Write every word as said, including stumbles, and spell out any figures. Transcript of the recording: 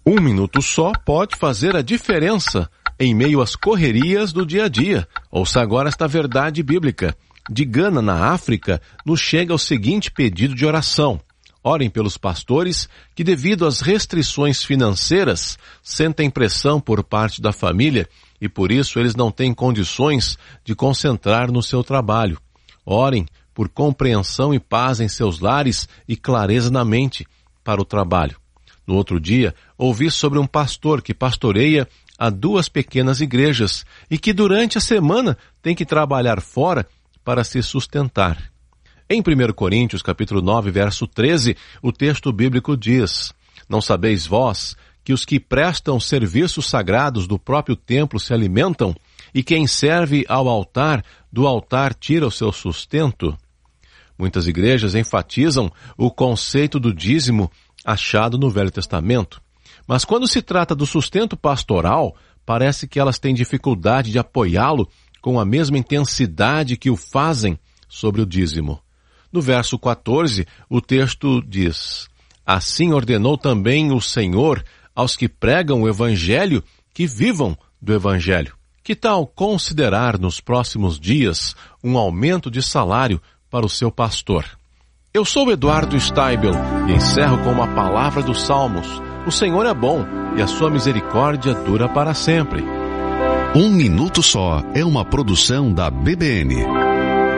Um minuto só pode fazer a diferença em meio às correrias do dia a dia. Ouça agora esta verdade bíblica. De Gana, na África, nos chega o seguinte pedido de oração. Orem pelos pastores que, devido às restrições financeiras, sentem pressão por parte da família e, por isso, eles não têm condições de concentrar no seu trabalho. Orem por compreensão e paz em seus lares e clareza na mente para o trabalho. No outro dia, ouvi sobre um pastor que pastoreia a duas pequenas igrejas e que durante a semana tem que trabalhar fora para se sustentar. Em primeiro Coríntios, capítulo nove, verso treze, o texto bíblico diz: Não sabeis vós que os que prestam serviços sagrados do próprio templo se alimentam, e quem serve ao altar, do altar tira o seu sustento? Muitas igrejas enfatizam o conceito do dízimo achado no Velho Testamento. Mas quando se trata do sustento pastoral, parece que elas têm dificuldade de apoiá-lo com a mesma intensidade que o fazem sobre o dízimo. No verso quatorze, o texto diz: Assim ordenou também o Senhor aos que pregam o Evangelho que vivam do Evangelho. Que tal considerar nos próximos dias um aumento de salário para o seu pastor? Eu sou Eduardo Steibel e encerro com uma palavra dos Salmos. O Senhor é bom e a sua misericórdia dura para sempre. Um Minuto Só é uma produção da B B N.